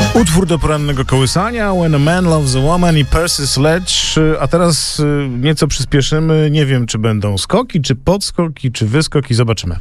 Utwór do porannego kołysania, When a Man Loves a Woman i Percy Sledge. A teraz nieco przyspieszymy. Nie wiem, czy będą skoki, czy podskoki, czy wyskoki. Zobaczymy.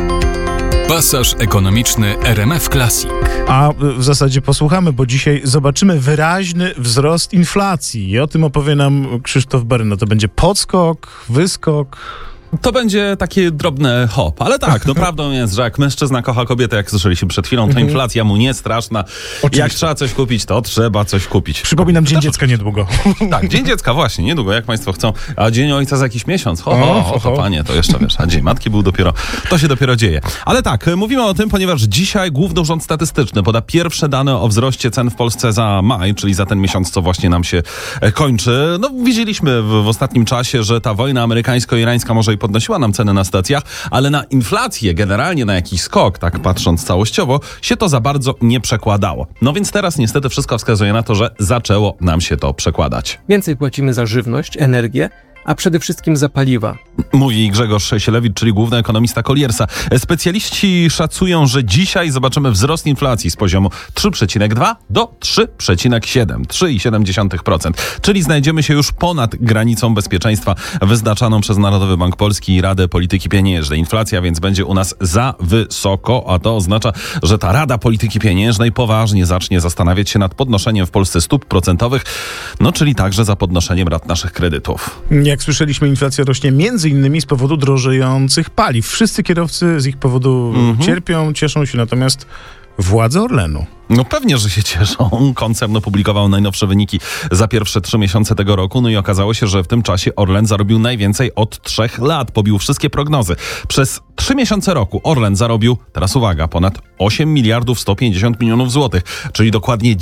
Pasaż ekonomiczny RMF Classic. A w zasadzie posłuchamy, bo dzisiaj zobaczymy wyraźny wzrost inflacji. I o tym opowie nam Krzysztof Baryna. To będzie podskok, wyskok... To będzie takie drobne hop, ale tak, no prawdą jest, że jak mężczyzna kocha kobietę, jak słyszeliśmy przed chwilą, to inflacja mu nie straszna. Oczywiście. Jak trzeba coś kupić, to trzeba coś kupić. Przypominam, Dzień Dziecka niedługo. Tak, Dzień Dziecka właśnie, niedługo, jak państwo chcą. A Dzień Ojca za jakiś miesiąc. To panie, to jeszcze wiesz, a Dzień Matki był dopiero, to się dopiero dzieje. Ale tak, mówimy o tym, ponieważ dzisiaj Główny Urząd Statystyczny poda pierwsze dane o wzroście cen w Polsce za maj, czyli za ten miesiąc, co właśnie nam się kończy. No widzieliśmy w ostatnim czasie, że ta wojna amerykańsko-irańska może i podnosiła nam ceny na stacjach, ale na inflację, generalnie na jakiś skok, tak patrząc całościowo, się to za bardzo nie przekładało. No więc teraz niestety wszystko wskazuje na to, że zaczęło nam się to przekładać. Więcej płacimy za żywność, energię, a przede wszystkim za paliwa. Mówi Grzegorz Sielewicz, czyli główny ekonomista Colliersa. Specjaliści szacują, że dzisiaj zobaczymy wzrost inflacji z poziomu 3,2 do 3,7, 3,7%. Czyli znajdziemy się już ponad granicą bezpieczeństwa wyznaczaną przez Narodowy Bank Polski i Radę Polityki Pieniężnej. Inflacja więc będzie u nas za wysoko, a to oznacza, że ta Rada Polityki Pieniężnej poważnie zacznie zastanawiać się nad podnoszeniem w Polsce stóp procentowych, no czyli także za podnoszeniem rat naszych kredytów. Jak słyszeliśmy, inflacja rośnie między innymi z powodu drożejących paliw. Wszyscy kierowcy z ich powodu cierpią, cieszą się, natomiast władze Orlenu. No pewnie, że się cieszą. Koncern opublikował najnowsze wyniki za pierwsze 3 miesiące tego roku, no i okazało się, że w tym czasie Orlen zarobił najwięcej od 3 lat. Pobił wszystkie prognozy. Przez 3 miesiące roku Orlen zarobił, teraz uwaga, ponad 8 miliardów 150 milionów złotych, czyli dokładnie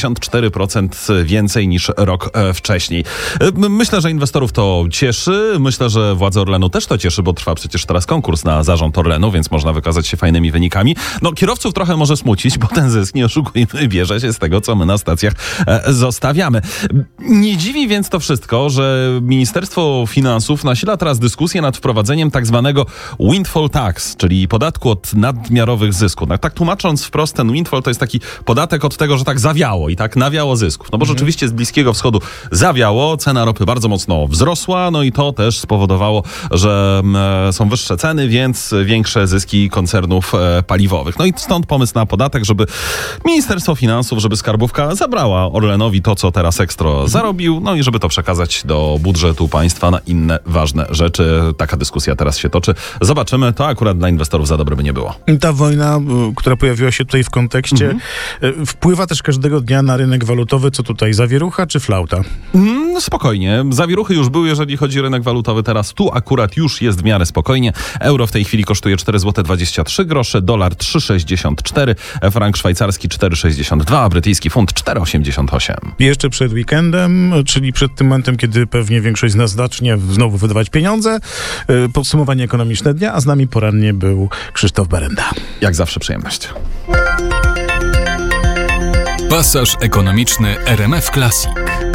94% więcej niż rok wcześniej. Myślę, że inwestorów to cieszy. Myślę, że władze Orlenu też to cieszy, bo trwa przecież teraz konkurs na zarząd Orlenu, więc można wykazać się fajnymi wynikami. No kierowców trochę może smucić, bo ten zysk, nie oszukujmy, bierze się z tego, co my na stacjach zostawiamy. Nie dziwi więc to wszystko, że Ministerstwo Finansów nasila teraz dyskusję nad wprowadzeniem tak zwanego windfall tax, czyli podatku od nadmiarowych zysków. Tak tłumacząc wprost, ten windfall to jest taki podatek od tego, że tak zawiało i tak nawiało zysków. No bo rzeczywiście z Bliskiego Wschodu zawiało, cena ropy bardzo mocno wzrosła, no i to też spowodowało, że są wyższe ceny, więc większe zyski koncernów paliwowych. No i stąd pomysł na podatek, żeby Ministerstwo Finansów, żeby skarbówka zabrała Orlenowi to, co teraz ekstra zarobił, no i żeby to przekazać do budżetu państwa na inne ważne rzeczy. Taka dyskusja teraz się toczy. Zobaczymy, to akurat dla inwestorów za dobre by nie było. Ta wojna, która pojawiła się tutaj w kontekście, wpływa też każdego dnia na rynek walutowy. Co tutaj, zawierucha czy flauta? Spokojnie. Zawieruchy już były, jeżeli chodzi o rynek walutowy. Teraz tu akurat już jest w miarę spokojnie. Euro w tej chwili kosztuje 4,23 zł, dolar 3,64, frank szwajcarski 4,62, a brytyjski funt 4,88. Jeszcze przed weekendem, czyli przed tym momentem, kiedy pewnie większość z nas zacznie znowu wydawać pieniądze, podsumowanie ekonomiczne dnia, a z nami porannie był Krzysztof Baryna. Jak zawsze przyjemność. Pasaż ekonomiczny RMF Classic.